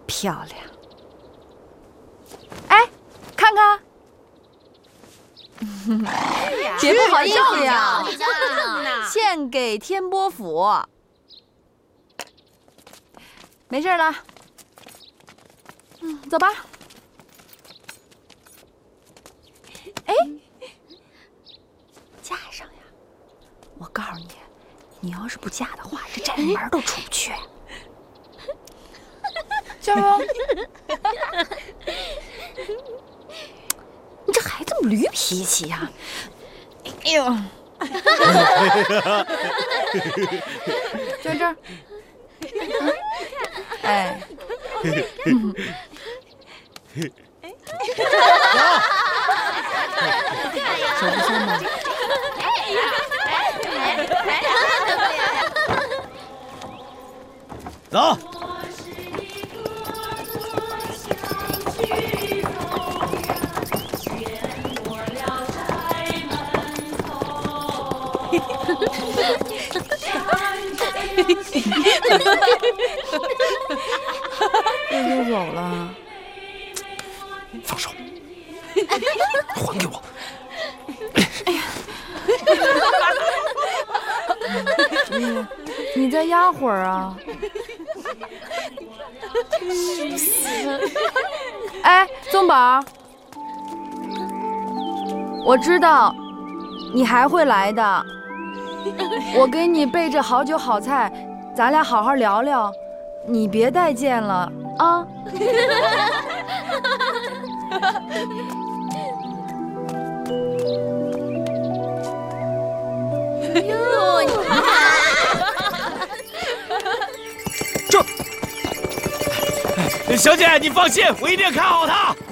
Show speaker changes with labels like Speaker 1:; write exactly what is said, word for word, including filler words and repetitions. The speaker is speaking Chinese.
Speaker 1: 漂亮！哎，看看，别不好意思呀，献给天波府。没事了，嗯，走吧。哎，嫁上呀！我告诉你，你要是不嫁的话，这宅门都出不去。加油！你这孩子驴脾气呀！哎呦，在这儿。哎，嗯，手不酸吗？
Speaker 2: 走。
Speaker 1: 又走了。
Speaker 2: 放手！还给我！
Speaker 1: 哎呀！你你再压会儿啊！哎，宗宝，我知道你还会来的。我给你备着好酒好菜，咱俩好好聊聊。你别再见了啊！
Speaker 3: 哟，你看，
Speaker 2: 这，小姐你放心，我一定看好她。